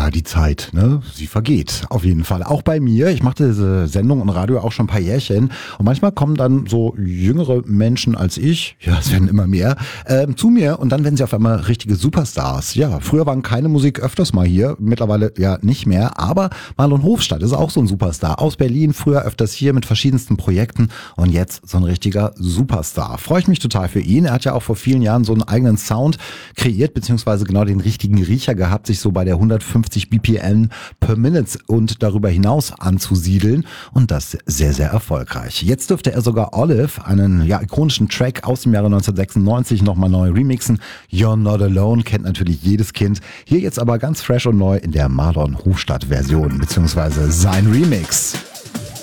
Ja, die Zeit, ne? Sie vergeht auf jeden Fall. Auch bei mir. Ich mache diese Sendung und Radio auch schon ein paar Jährchen. Und manchmal kommen dann so jüngere Menschen als ich, ja, es werden immer mehr, zu mir und dann werden sie auf einmal richtige Superstars. Ja, früher waren keine Musik öfters mal hier, mittlerweile ja nicht mehr. Aber Marlon Hofstadt ist auch so ein Superstar. Aus Berlin, früher öfters hier mit verschiedensten Projekten und jetzt so ein richtiger Superstar. Freue ich mich total für ihn. Er hat ja auch vor vielen Jahren so einen eigenen Sound kreiert, beziehungsweise genau den richtigen Riecher gehabt, sich so bei der 150 BPM per Minute und darüber hinaus anzusiedeln und das sehr, sehr erfolgreich. Jetzt dürfte er sogar Olive, einen ja ikonischen Track aus dem Jahre 1996, nochmal neu remixen. You're Not Alone kennt natürlich jedes Kind. Hier jetzt aber ganz fresh und neu in der Marlon Hofstadt Version, beziehungsweise sein Remix.